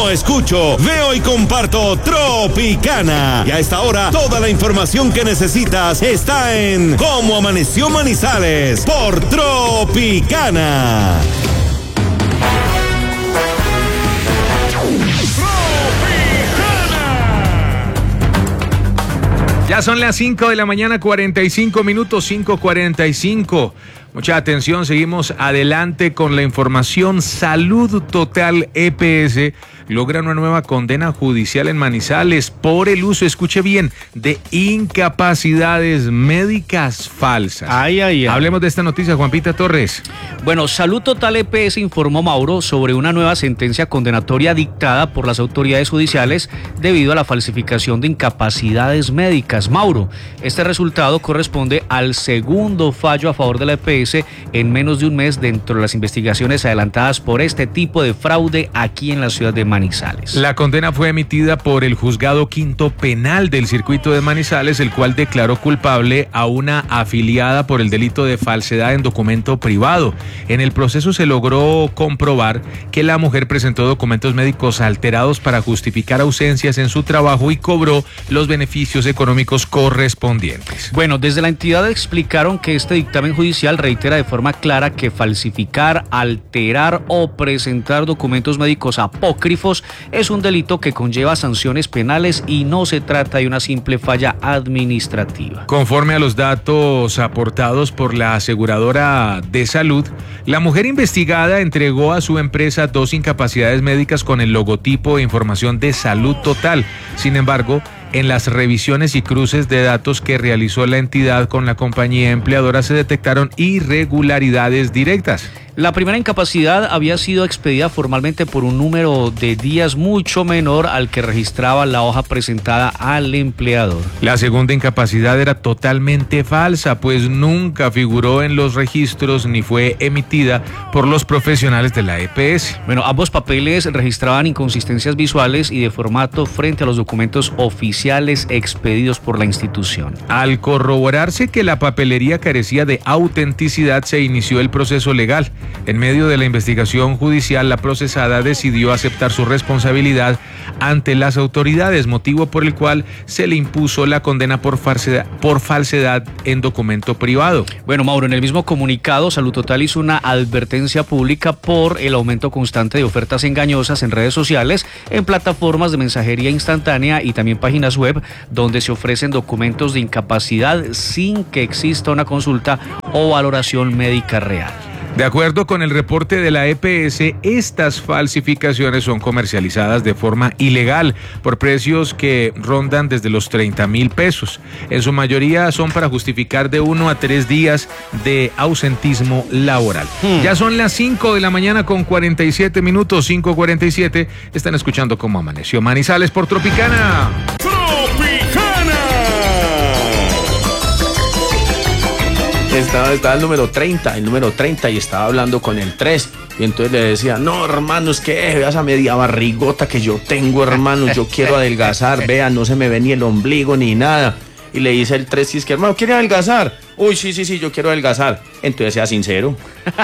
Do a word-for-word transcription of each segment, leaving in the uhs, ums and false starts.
escucho, veo y comparto Tropicana. Y a esta hora, toda la información que necesitas está en Cómo Amaneció Manizales por Tropicana. Ya son las cinco de la mañana, cuarenta y cinco minutos, cinco cuarenta y cinco. Mucha atención, seguimos adelante con la información. Salud Total E P S logra una nueva condena judicial en Manizales por el uso, escuche bien, de incapacidades médicas falsas. Ay, ay, ay. Hablemos de esta noticia, Juanpita Torres. Bueno, Salud Total E P S informó, Mauro, sobre una nueva sentencia condenatoria dictada por las autoridades judiciales debido a la falsificación de incapacidades médicas. Mauro, este resultado corresponde al segundo fallo a favor de la E P S en menos de un mes dentro de las investigaciones adelantadas por este tipo de fraude aquí en la ciudad de Manizales. La condena fue emitida por el Juzgado Quinto Penal del Circuito de Manizales, el cual declaró culpable a una afiliada por el delito de falsedad en documento privado. En el proceso se logró comprobar que la mujer presentó documentos médicos alterados para justificar ausencias en su trabajo y cobró los beneficios económicos correspondientes. Bueno, desde la entidad explicaron que este dictamen judicial reitera de forma clara que falsificar, alterar o presentar documentos médicos apócrifos es un delito que conlleva sanciones penales y no se trata de una simple falla administrativa. Conforme a los datos aportados por la aseguradora de salud, la mujer investigada entregó a su empresa dos incapacidades médicas con el logotipo e información de Salud Total. Sin embargo, en las revisiones y cruces de datos que realizó la entidad con la compañía empleadora se detectaron irregularidades directas. La primera incapacidad había sido expedida formalmente por un número de días mucho menor al que registraba la hoja presentada al empleador. La segunda incapacidad era totalmente falsa, pues nunca figuró en los registros ni fue emitida por los profesionales de la E P S. Bueno, ambos papeles registraban inconsistencias visuales y de formato frente a los documentos oficiales expedidos por la institución. Al corroborarse que la papelería carecía de autenticidad, se inició el proceso legal. En medio de la investigación judicial, la procesada decidió aceptar su responsabilidad ante las autoridades, motivo por el cual se le impuso la condena por falsedad, por falsedad en documento privado. Bueno, Mauro, en el mismo comunicado, Salud Total hizo una advertencia pública por el aumento constante de ofertas engañosas en redes sociales, en plataformas de mensajería instantánea y también páginas web donde se ofrecen documentos de incapacidad sin que exista una consulta o valoración médica real. De acuerdo con el reporte de la E P S, estas falsificaciones son comercializadas de forma ilegal por precios que rondan desde los treinta mil pesos. En su mayoría son para justificar de uno a tres días de ausentismo laboral. Hmm. Ya son las cinco de la mañana con cuarenta y siete minutos, cinco cuarenta y siete. Están escuchando Cómo Amaneció Manizales por Tropicana. Estaba, estaba el número treinta, el número treinta y estaba hablando con el tres y entonces le decía, no hermano, es que vea esa media barrigota que yo tengo, hermano, yo quiero adelgazar, vea, no se me ve ni el ombligo ni nada. Y le dice el tres, es que hermano, ¿quiere adelgazar? Uy, sí, sí, sí, yo quiero adelgazar. Entonces sea sincero.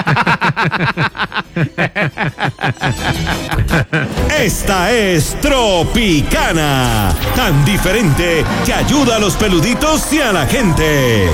Esta es Tropicana, tan diferente que ayuda a los peluditos y a la gente.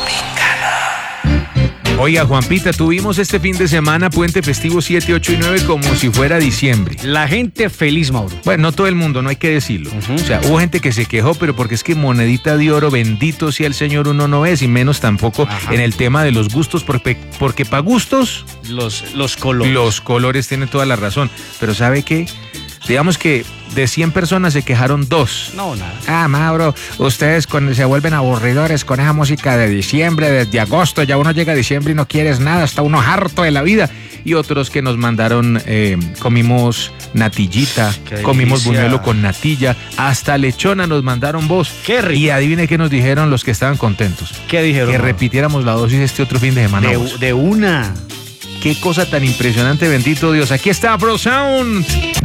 Oiga, Juanpita, tuvimos este fin de semana puente festivo siete, ocho y nueve como si fuera diciembre. La gente feliz, Mauro. Bueno, no todo el mundo, no hay que decirlo. Uh-huh. O sea, hubo gente que se quejó, pero porque es que monedita de oro, bendito sea el Señor, uno no es, y menos tampoco Ajá. en el tema de los gustos, porque, porque para gustos... Los, los colores. Los colores tienen toda la razón. Pero ¿sabe qué? Digamos que de cien personas se quejaron dos. No, nada. Ah, Mauro, ustedes con, se vuelven aburridores con esa música de diciembre, desde agosto, ya uno llega a diciembre y no quieres nada, está uno harto de la vida. Y otros que nos mandaron, eh, comimos natillita, comimos buñuelo con natilla, hasta lechona nos mandaron vos. Qué rico. Y adivine qué nos dijeron los que estaban contentos. ¿Qué dijeron? Que repitiéramos la dosis este otro fin de semana. De, de una. Qué cosa tan impresionante, bendito Dios. Aquí está Bro Sound.